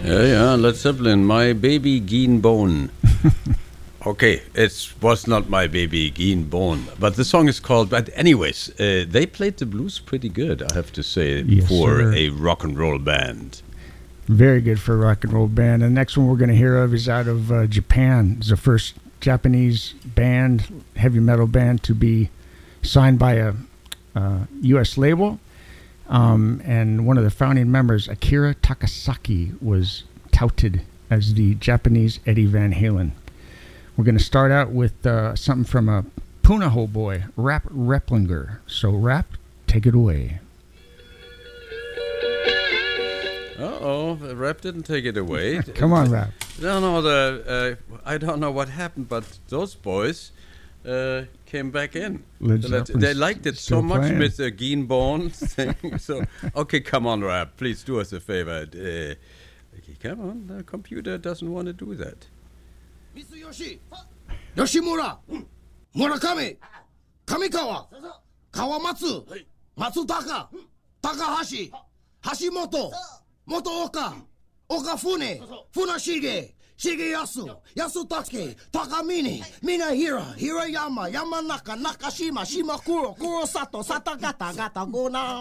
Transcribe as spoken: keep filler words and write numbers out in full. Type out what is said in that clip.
Yeah, yeah, Led Zeppelin, My Baby Gene Bone. Okay, it was not My Baby Gene Bone, but the song is called, but anyways, uh, they played the blues pretty good, I have to say, Yes, for sir. a rock and roll band. Very good for a rock and roll band. And the next one we're going to hear of is out of uh, Japan. It's the first Japanese band, heavy metal band, to be signed by a uh, U S label. Um, and one of the founding members, Akira Takasaki, was touted as the Japanese Eddie Van Halen. We're going to start out with uh, something from a Punahou boy, Rap Replinger. So, Rap, take it away. Uh-oh, the Rap didn't take it away. Come on, Rap. No, no, the, uh, I don't know what happened, but those boys uh, came back in. Led So that- Zeppelin's they liked it so still much playing. with the Gene Bone thing. So, okay, come on, Rap, please do us a favor. Uh, okay, come on, the computer doesn't want to do that. Mitsuyoshi, Yoshimura, Murakami, Kamikawa, Kawamatsu, Matsutaka, Takahashi, Hashimoto, Motooka, Okafune, Funashige, Shigeyasu, Yasutake, Takamine, Minahira, Hirayama, Yamanaka, Nakashima, Shimakuro, Kurosato, Satagata, Gata, Gona.